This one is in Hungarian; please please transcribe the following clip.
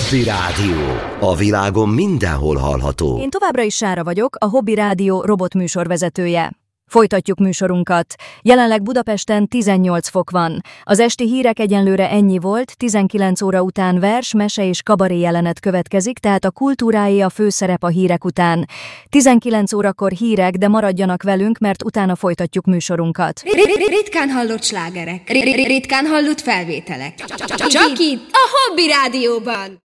Hobby Rádió. A világon mindenhol hallható. Én továbbra is Sára vagyok, a Hobby Rádió robotműsorvezetője. Folytatjuk műsorunkat. Jelenleg Budapesten 18 fok van. Az esti hírek egyenlőre ennyi volt, 19 óra után vers, mese és kabaré jelenet következik, tehát a kultúráé a főszerep a hírek után. 19 órakor hírek, de maradjanak velünk, mert utána folytatjuk műsorunkat. Ritkán hallott slágerek, ritkán hallott felvételek. Csak itt, a Hobby Rádióban!